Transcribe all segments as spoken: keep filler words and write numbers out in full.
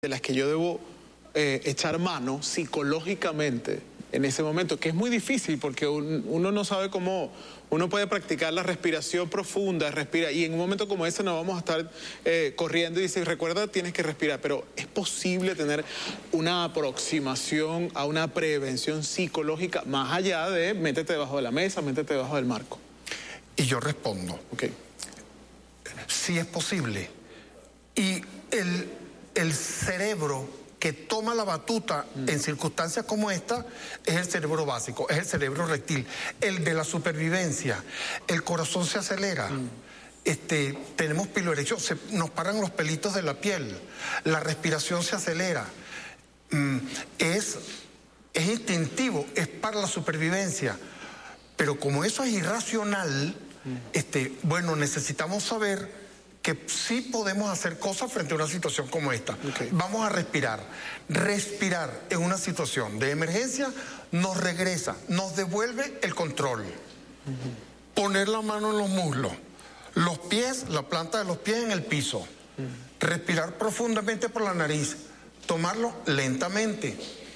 de las que yo debo eh, echar mano psicológicamente en ese momento, que es muy difícil porque un, uno no sabe cómo, uno puede practicar la respiración profunda, respira, y en un momento como ese no vamos a estar eh, corriendo y dice, recuerda, tienes que respirar, pero es posible tener una aproximación a una prevención psicológica más allá de métete debajo de la mesa, métete debajo del marco. Y yo respondo, Okay. sí es posible. Y el, el cerebro que toma la batuta mm. en circunstancias como esta es el cerebro básico, es el cerebro reptil, el de la supervivencia. El corazón se acelera, mm. este, tenemos piloerección, se nos paran los pelitos de la piel, la respiración se acelera, mm, es, es instintivo, es para la supervivencia. Pero como eso es irracional, mm. este, bueno, necesitamos saber que sí podemos hacer cosas frente a una situación como esta. Okay. Vamos a respirar. Respirar en una situación de emergencia nos regresa, nos devuelve el control. Uh-huh. Poner la mano en los muslos, los pies, la planta de los pies en el piso. Uh-huh. Respirar profundamente por la nariz, tomarlo lentamente.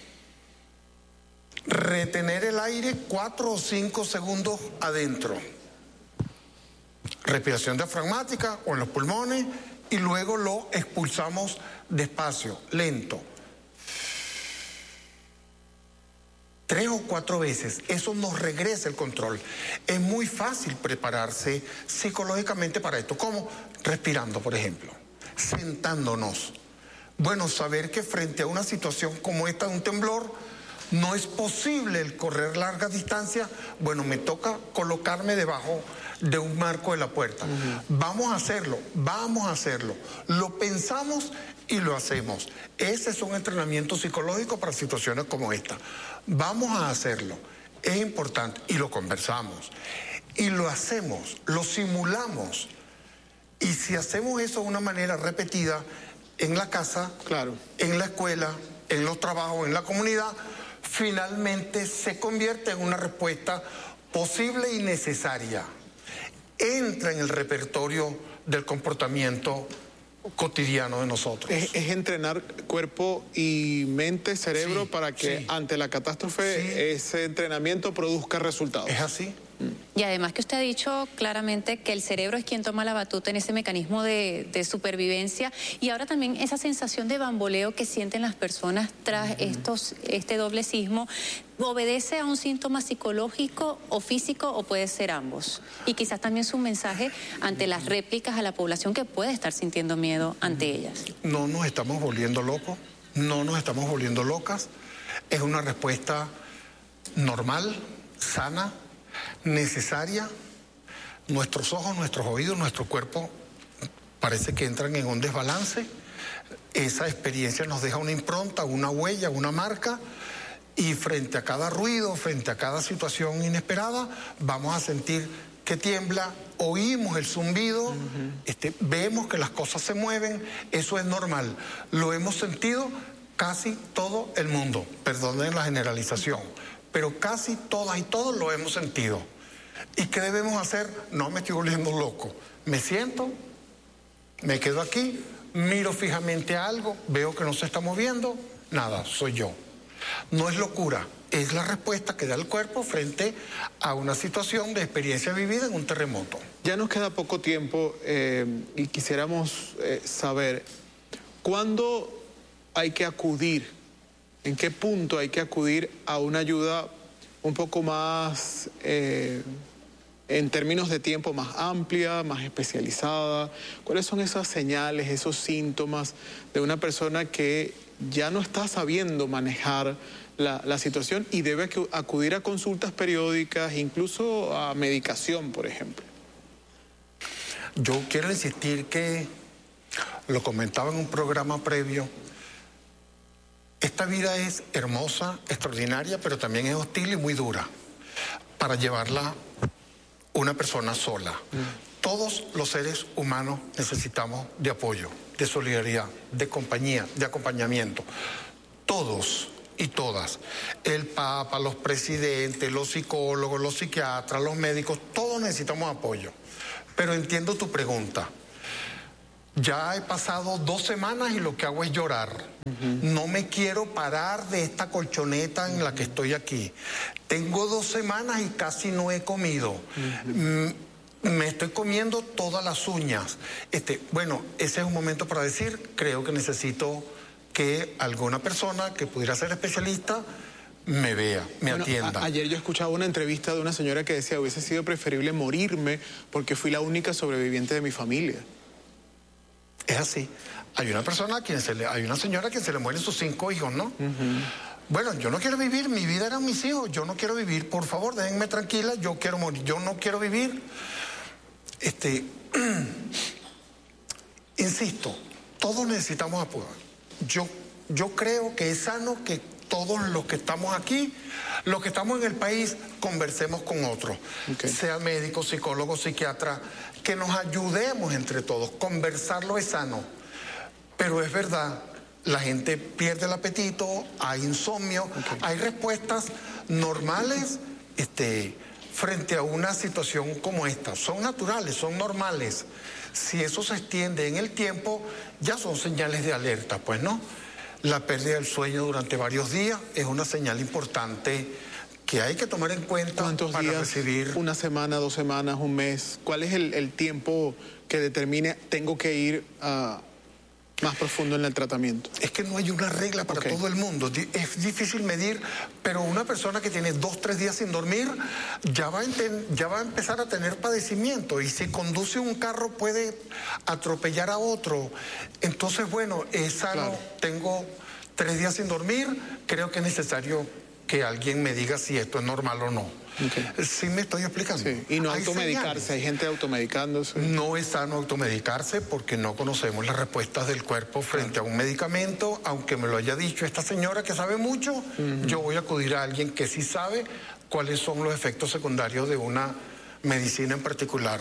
Retener el aire cuatro o cinco segundos adentro. Respiración diafragmática o en los pulmones y luego lo expulsamos despacio, lento. Tres o cuatro veces, eso nos regresa el control. Es muy fácil prepararse psicológicamente para esto. ¿Cómo? Respirando, por ejemplo, sentándonos. Bueno, saber que frente a una situación como esta de un temblor, no es posible el correr larga distancia. Bueno, me toca colocarme debajo de un marco de la puerta. Uh-huh. Vamos a hacerlo, vamos a hacerlo. Lo pensamos y lo hacemos. Ese es un entrenamiento psicológico para situaciones como esta. Vamos a hacerlo. Es importante. Y lo conversamos. Y lo hacemos, lo simulamos. Y si hacemos eso de una manera repetida, en la casa, claro, en la escuela, en los trabajos, en la comunidad, finalmente se convierte en una respuesta posible y necesaria. Entra en el repertorio del comportamiento cotidiano de nosotros. Es, es entrenar cuerpo y mente, cerebro, sí, para que sí. ante la catástrofe sí. ese entrenamiento produzca resultados. Es así. Y además que usted ha dicho claramente que el cerebro es quien toma la batuta en ese mecanismo de, de supervivencia, y ahora también esa sensación de bamboleo que sienten las personas tras uh-huh. estos, este doble sismo, ¿obedece a un síntoma psicológico o físico o puede ser ambos? Y quizás también su mensaje ante las réplicas a la población que puede estar sintiendo miedo ante ellas. No nos estamos volviendo locos, no nos estamos volviendo locas, es una respuesta normal, sana, necesaria. Nuestros ojos, nuestros oídos, nuestro cuerpo parece que entran en un desbalance. Esa experiencia nos deja una impronta, una huella, una marca, y frente a cada ruido, frente a cada situación inesperada, vamos a sentir que tiembla, oímos el zumbido, uh-huh. este, vemos que las cosas se mueven. Eso es normal, lo hemos sentido casi todo el mundo, perdonen la generalización, pero casi todas y todos lo hemos sentido. ¿Y qué debemos hacer? No me estoy volviendo loco. Me siento, me quedo aquí, miro fijamente a algo, veo que no se está moviendo, nada, soy yo. No es locura, es la respuesta que da el cuerpo frente a una situación de experiencia vivida en un terremoto. Ya nos queda poco tiempo eh, y quisiéramos eh, saber cuándo hay que acudir, en qué punto hay que acudir a una ayuda un poco más, eh, en términos de tiempo, más amplia, más especializada. ¿Cuáles son esas señales, esos síntomas de una persona que ya no está sabiendo manejar la, la situación y debe acudir a consultas periódicas, incluso a medicación, por ejemplo? Yo quiero insistir que, lo comentaba en un programa previo, esta vida es hermosa, extraordinaria, pero también es hostil y muy dura para llevarla una persona sola. Mm. Todos los seres humanos necesitamos de apoyo, de solidaridad, de compañía, de acompañamiento. Todos y todas. El Papa, los presidentes, los psicólogos, los psiquiatras, los médicos, todos necesitamos apoyo. Pero entiendo tu pregunta. Ya he pasado dos semanas y lo que hago es llorar. Uh-huh. No me quiero parar de esta colchoneta en la que estoy aquí. Tengo dos semanas y casi no he comido. Uh-huh. Me estoy comiendo todas las uñas. Este, bueno, ese es un momento para decir, creo que necesito que alguna persona que pudiera ser especialista me vea, me bueno, atienda. A, ayer yo escuchaba una entrevista de una señora que decía, hubiese sido preferible morirme porque fui la única sobreviviente de mi familia. Es así. Hay una persona a quien se le, hay una señora a quien se le mueren sus cinco hijos, ¿no? Uh-huh. Bueno, yo no quiero vivir, mi vida eran mis hijos, yo no quiero vivir, por favor, déjenme tranquila, yo quiero morir, yo no quiero vivir. Este, insisto, todos necesitamos apoyo. Yo, yo creo que es sano que todos los que estamos aquí, los que estamos en el país, conversemos con otros, okay. Sea médico, psicólogo, psiquiatra, que nos ayudemos entre todos. Conversarlo es sano, pero es verdad, la gente pierde el apetito, hay insomnio, okay. Hay respuestas normales este, frente a una situación como esta. Son naturales, son normales. Si eso se extiende en el tiempo, ya son señales de alerta, pues, ¿no? La pérdida del sueño durante varios días es una señal importante que hay que tomar en cuenta. ¿Cuántos para días? Recibir... ¿Una semana, dos semanas, un mes? ¿Cuál es el, el tiempo que determine tengo que ir a... más profundo en el tratamiento? Es que no hay una regla para okay. todo el mundo. Es difícil medir, pero una persona que tiene dos, tres días sin dormir ya va, a ya va a empezar a tener padecimiento. Y si conduce un carro puede atropellar a otro. Entonces, bueno, es sano. Claro. Tengo tres días sin dormir. Creo que es necesario que alguien me diga si esto es normal o no. Okay. Sí me estoy explicando. Sí. Y no hay automedicarse, señales. Hay gente automedicándose. No es sano automedicarse porque no conocemos las respuestas del cuerpo frente claro. a un medicamento. Aunque me lo haya dicho esta señora que sabe mucho, uh-huh. yo voy a acudir a alguien que sí sabe cuáles son los efectos secundarios de una medicina en particular.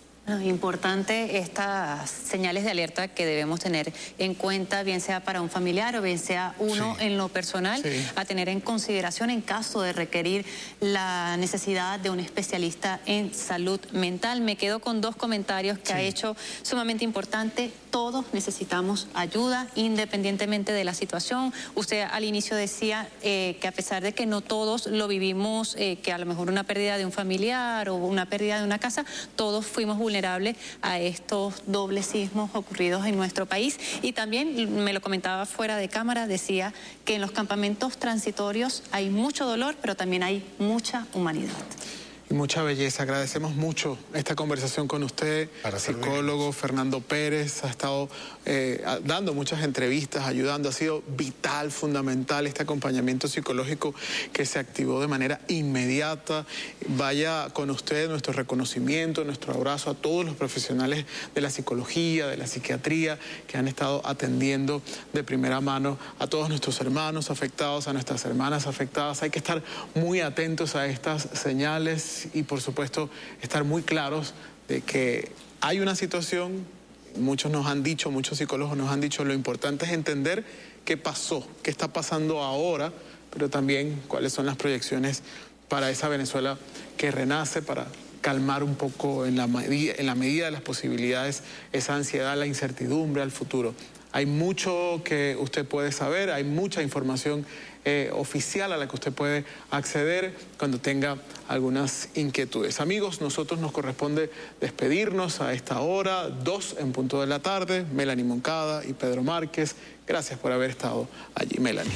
Importante estas señales de alerta que debemos tener en cuenta, bien sea para un familiar o bien sea uno sí. en lo personal, sí. a tener en consideración en caso de requerir la necesidad de un especialista en salud mental. Me quedo con dos comentarios que sí. ha hecho sumamente importante. Todos necesitamos ayuda, independientemente de la situación. Usted al inicio decía eh, que a pesar de que no todos lo vivimos, eh, que a lo mejor una pérdida de un familiar o una pérdida de una casa, todos fuimos vulnerables a estos dobles sismos ocurridos en nuestro país. Y también, me lo comentaba fuera de cámara, decía que en los campamentos transitorios hay mucho dolor, pero también hay mucha humanidad. Y mucha belleza. Agradecemos mucho esta conversación con usted, psicólogo Fernando Pérez. Ha estado eh, dando muchas entrevistas, ayudando. Ha sido vital, fundamental este acompañamiento psicológico que se activó de manera inmediata. Vaya con usted nuestro reconocimiento, nuestro abrazo a todos los profesionales de la psicología, de la psiquiatría, que han estado atendiendo de primera mano a todos nuestros hermanos afectados, a nuestras hermanas afectadas. Hay que estar muy atentos a estas señales y, por supuesto, estar muy claros de que hay una situación. Muchos nos han dicho, muchos psicólogos nos han dicho, lo importante es entender qué pasó, qué está pasando ahora, pero también cuáles son las proyecciones para esa Venezuela que renace, para calmar un poco en la, en la medida de las posibilidades esa ansiedad, la incertidumbre al futuro. Hay mucho que usted puede saber, hay mucha información eh, oficial a la que usted puede acceder cuando tenga algunas inquietudes. Amigos, nosotros nos corresponde despedirnos a esta hora, dos en punto de la tarde. Melanie Moncada y Pedro Márquez, gracias por haber estado allí. Melanie.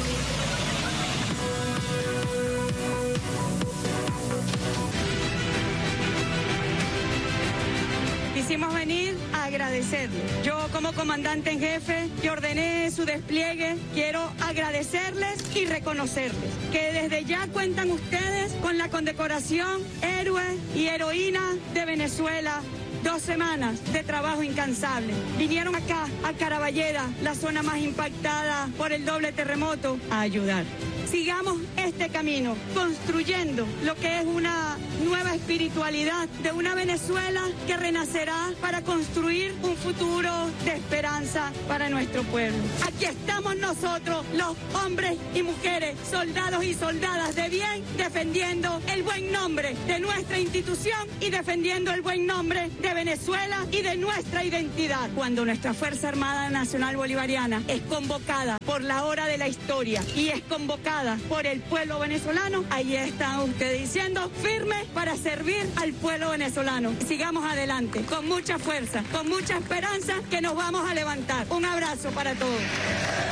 Quisimos venir a agradecerle. Yo, como comandante en jefe que ordené su despliegue, quiero agradecerles y reconocerles que desde ya cuentan ustedes con la condecoración Héroe y Heroína de Venezuela. Dos semanas de trabajo incansable. Vinieron acá, a Caraballeda, la zona más impactada por el doble terremoto, a ayudar. Sigamos este camino, construyendo lo que es una nueva espiritualidad de una Venezuela que renacerá para construir un futuro de esperanza para nuestro pueblo. Aquí estamos nosotros, los hombres y mujeres, soldados y soldadas de bien, defendiendo el buen nombre de nuestra institución y defendiendo el buen nombre de de Venezuela y de nuestra identidad. Cuando nuestra Fuerza Armada Nacional Bolivariana es convocada por la hora de la historia y es convocada por el pueblo venezolano, ahí están ustedes diciendo firme para servir al pueblo venezolano. Sigamos adelante, con mucha fuerza, con mucha esperanza, que nos vamos a levantar. Un abrazo para todos.